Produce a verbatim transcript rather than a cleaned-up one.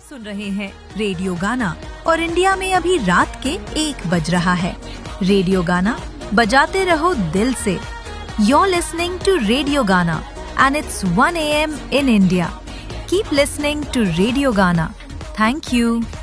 सुन रहे हैं रेडियो गाना और इंडिया में अभी रात के एक बज रहा है। रेडियो गाना बजाते रहो दिल से। You're listening to Radio Gana and it's one a m in India. Keep listening to Radio Gana. Thank you.